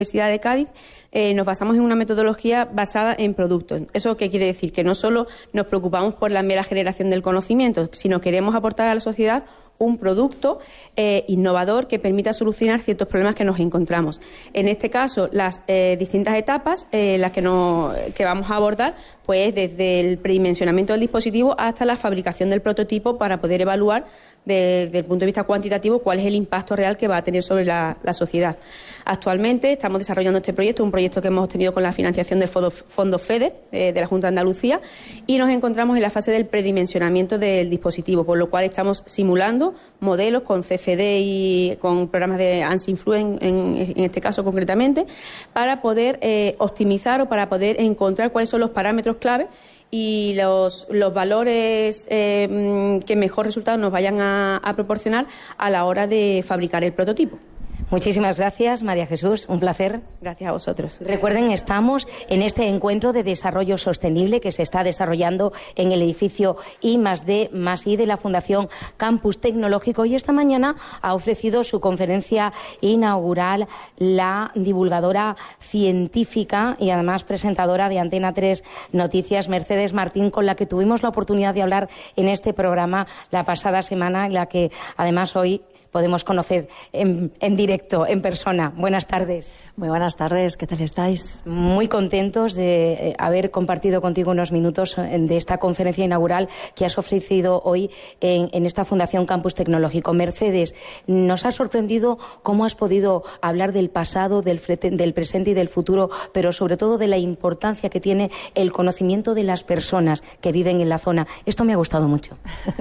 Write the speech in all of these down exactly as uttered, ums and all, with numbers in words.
Universidad de Cádiz, eh, nos basamos en una metodología basada en productos. ¿Eso qué quiere decir? Que no solo nos preocupamos por la mera generación del conocimiento, sino queremos aportar a la sociedad un producto eh, innovador que permita solucionar ciertos problemas que nos encontramos. En este caso, las eh, distintas etapas eh, las que, no, que vamos a abordar, pues desde el predimensionamiento del dispositivo hasta la fabricación del prototipo para poder evaluar de, desde el punto de vista cuantitativo cuál es el impacto real que va a tener sobre la, la sociedad. Actualmente estamos desarrollando este proyecto, un proyecto que hemos obtenido con la financiación del Fondo, Fondo FEDER eh, de la Junta de Andalucía, y nos encontramos en la fase del predimensionamiento del dispositivo, por lo cual estamos simulando modelos con C F D y con programas de ANSYS Fluent en, en este caso concretamente, para poder eh, optimizar o para poder encontrar cuáles son los parámetros clave y los, los valores eh, que mejor resultado nos vayan a, a proporcionar a la hora de fabricar el prototipo. Muchísimas gracias, María Jesús. Un placer. Gracias a vosotros. Recuerden, estamos en este encuentro de desarrollo sostenible que se está desarrollando en el edificio I más D más I de la Fundación Campus Tecnológico, y esta mañana ha ofrecido su conferencia inaugural la divulgadora científica y además presentadora de Antena tres Noticias, Mercedes Martín, con la que tuvimos la oportunidad de hablar en este programa la pasada semana, en la que además hoy podemos conocer en, en directo, en persona. Buenas tardes. Muy buenas tardes, ¿qué tal estáis? Muy contentos de eh, haber compartido contigo unos minutos de esta conferencia inaugural que has ofrecido hoy en, en esta Fundación Campus Tecnológico. Mercedes, nos ha sorprendido cómo has podido hablar del pasado, del, del presente y del futuro, pero sobre todo de la importancia que tiene el conocimiento de las personas que viven en la zona. Esto me ha gustado mucho.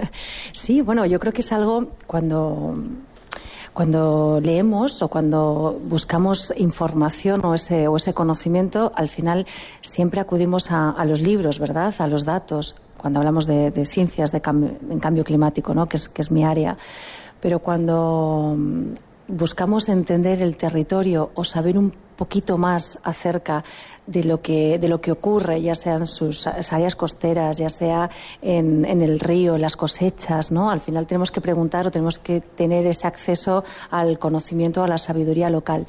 Sí, bueno, yo creo que es algo cuando... Cuando leemos o cuando buscamos información o ese, o ese conocimiento, al final siempre acudimos a, a los libros, ¿verdad?, a los datos, cuando hablamos de, de ciencias de cambio, en cambio climático, ¿no?, que es, que es mi área. Pero cuando buscamos entender el territorio o saber un poquito más acerca de lo que de lo que ocurre, ya sea en sus áreas costeras, ya sea en, en el río, en las cosechas, ¿no? Al final tenemos que preguntar o tenemos que tener ese acceso al conocimiento, a la sabiduría local.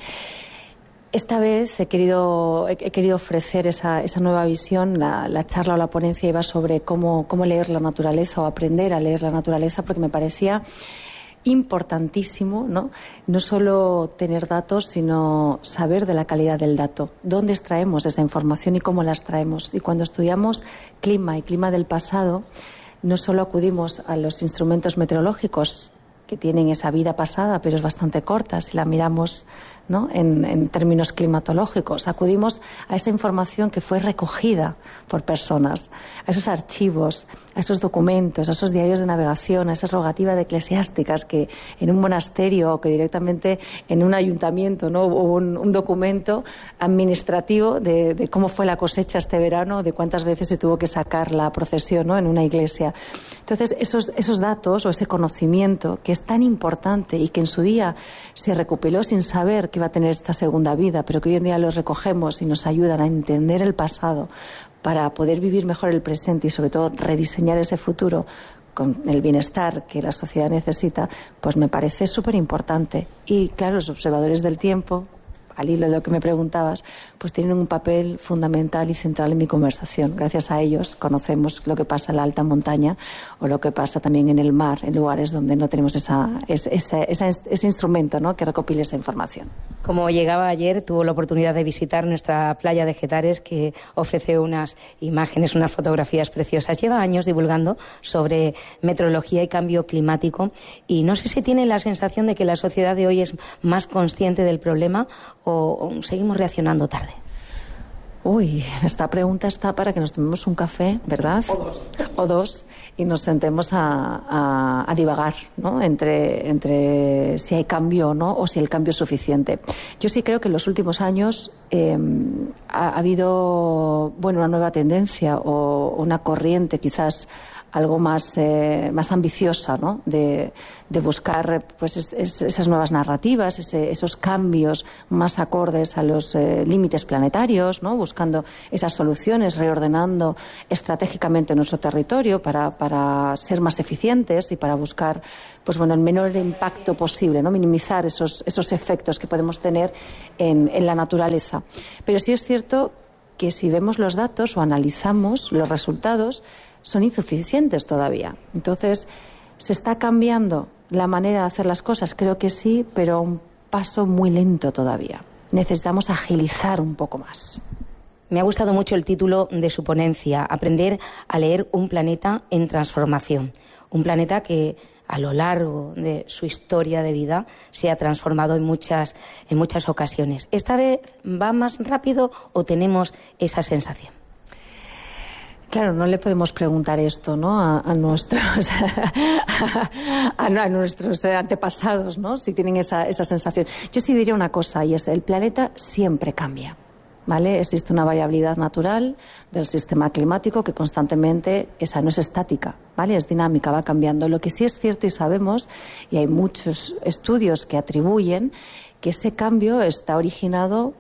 Esta vez he querido, he querido ofrecer esa, esa nueva visión. La, la charla o la ponencia iba sobre cómo, cómo leer la naturaleza o aprender a leer la naturaleza, porque me parecía importantísimo, ¿no? No solo tener datos, sino saber de la calidad del dato, dónde extraemos esa información y cómo la extraemos. Y cuando estudiamos clima y clima del pasado, no solo acudimos a los instrumentos meteorológicos que tienen esa vida pasada, pero es bastante corta si la miramos, ¿no?, en, en términos climatológicos. Acudimos a esa información que fue recogida por personas, a esos archivos, a esos documentos, a esos diarios de navegación, a esas rogativas eclesiásticas que en un monasterio o que directamente en un ayuntamiento, ¿no?, hubo un, un documento administrativo de, de cómo fue la cosecha este verano, de cuántas veces se tuvo que sacar la procesión, ¿no?, en una iglesia. Entonces, esos, esos datos o ese conocimiento que es tan importante y que en su día se recopiló sin saber que iba a tener esta segunda vida, pero que hoy en día los recogemos y nos ayudan a entender el pasado para poder vivir mejor el presente y sobre todo rediseñar ese futuro con el bienestar que la sociedad necesita, pues me parece súper importante. Y claro, los observadores del tiempo, al hilo de lo que me preguntabas, pues tienen un papel fundamental y central en mi conversación. Gracias a ellos conocemos lo que pasa en la alta montaña o lo que pasa también en el mar, en lugares donde no tenemos esa, ese, ese, ese instrumento, ¿no?, que recopile esa información. Como llegaba ayer, tuvo la oportunidad de visitar nuestra playa de Getares, que ofrece unas imágenes, unas fotografías preciosas. Lleva años divulgando sobre meteorología y cambio climático, y no sé si tiene la sensación de que la sociedad de hoy es más consciente del problema o seguimos reaccionando tarde. Uy, esta pregunta está para que nos tomemos un café, ¿verdad? O dos. O dos, y nos sentemos a, a, a divagar, ¿no?, entre, entre si hay cambio o no, o si el cambio es suficiente. Yo sí creo que en los últimos años eh, ha, ha habido, bueno, una nueva tendencia o una corriente quizás algo más, eh, más ambiciosa, ¿no? de, de buscar pues, es, es, esas nuevas narrativas, ese, esos cambios más acordes a los eh, límites planetarios, ¿no? Buscando esas soluciones, reordenando estratégicamente nuestro territorio para, para ser más eficientes y para buscar pues, bueno, el menor impacto posible, ¿no? Minimizar esos, esos efectos que podemos tener en, en la naturaleza. Pero sí es cierto que si vemos los datos o analizamos los resultados, son insuficientes todavía. Entonces, ¿se está cambiando la manera de hacer las cosas? Creo que sí, pero a un paso muy lento todavía. Necesitamos agilizar un poco más. Me ha gustado mucho el título de su ponencia, Aprender a leer un planeta en transformación. Un planeta que a lo largo de su historia de vida se ha transformado en muchas, en muchas ocasiones. ¿Esta vez va más rápido o tenemos esa sensación? Claro, no le podemos preguntar esto, ¿no? A, a nuestros a, a nuestros antepasados, ¿no? Si tienen esa, esa sensación. Yo sí diría una cosa, y es el planeta siempre cambia, ¿vale? Existe una variabilidad natural del sistema climático que constantemente, esa no es estática, ¿vale? Es dinámica, va cambiando. Lo que sí es cierto y sabemos, y hay muchos estudios que atribuyen, que ese cambio está originado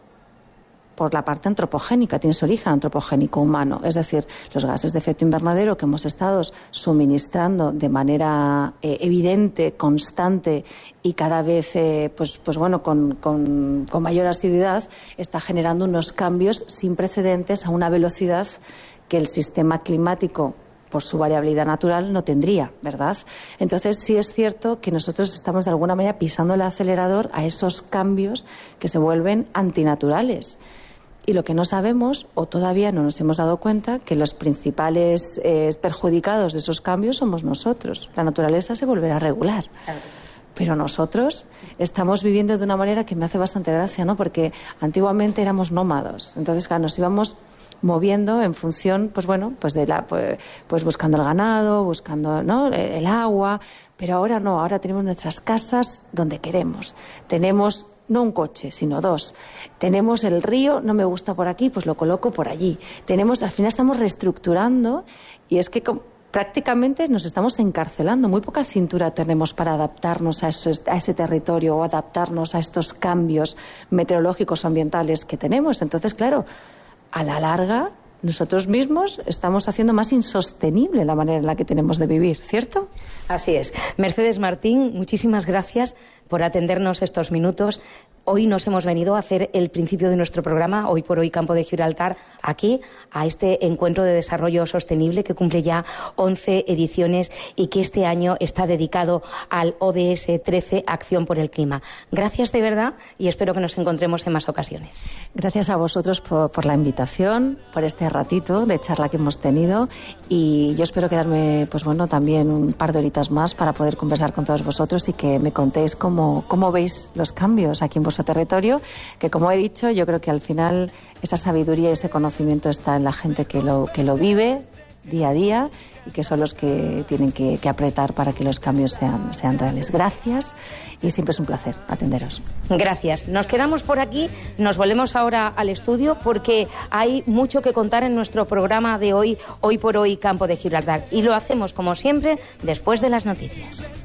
por la parte antropogénica, tiene su origen antropogénico humano, es decir, los gases de efecto invernadero que hemos estado suministrando de manera eh, evidente, constante y cada vez eh, pues, pues bueno, con, con, con mayor asiduidad, está generando unos cambios sin precedentes a una velocidad que el sistema climático, por su variabilidad natural, no tendría, ¿verdad? Entonces, sí es cierto que nosotros estamos de alguna manera pisando el acelerador a esos cambios que se vuelven antinaturales. Y lo que no sabemos, o todavía no nos hemos dado cuenta, que los principales eh, perjudicados de esos cambios somos nosotros. La naturaleza se volverá regular. Pero nosotros estamos viviendo de una manera que me hace bastante gracia, ¿no? Porque antiguamente éramos nómadas. Entonces, claro, nos íbamos moviendo en función, pues bueno, pues de la, pues, pues buscando el ganado, buscando, ¿no?, el agua. Pero ahora no, ahora tenemos nuestras casas donde queremos. Tenemos no un coche, sino dos. Tenemos el río, no me gusta por aquí, pues lo coloco por allí. Tenemos, al final estamos reestructurando y es que prácticamente nos estamos encarcelando. Muy poca cintura tenemos para adaptarnos a, eso, a ese territorio o adaptarnos a estos cambios meteorológicos o ambientales que tenemos. Entonces, claro, a la larga nosotros mismos estamos haciendo más insostenible la manera en la que tenemos de vivir, ¿cierto? Así es. Mercedes Martín, muchísimas gracias por atendernos estos minutos. Hoy nos hemos venido a hacer el principio de nuestro programa, Hoy por Hoy Campo de Gibraltar, aquí, a este Encuentro de Desarrollo Sostenible que cumple ya once ediciones y que este año está dedicado al O D S trece, Acción por el Clima. Gracias de verdad y espero que nos encontremos en más ocasiones. Gracias a vosotros por, por la invitación, por este ratito de charla que hemos tenido y yo espero quedarme, pues bueno, también un par de horitas más para poder conversar con todos vosotros y que me contéis cómo, cómo veis los cambios aquí en vuestro territorio, que como he dicho, yo creo que al final esa sabiduría y ese conocimiento está en la gente que lo, que lo vive día a día y que son los que tienen que, que apretar para que los cambios sean, sean reales. Gracias y siempre es un placer atenderos. Gracias. Nos quedamos por aquí, nos volvemos ahora al estudio porque hay mucho que contar en nuestro programa de hoy, Hoy por Hoy Campo de Gibraltar. Y lo hacemos, como siempre, después de las noticias.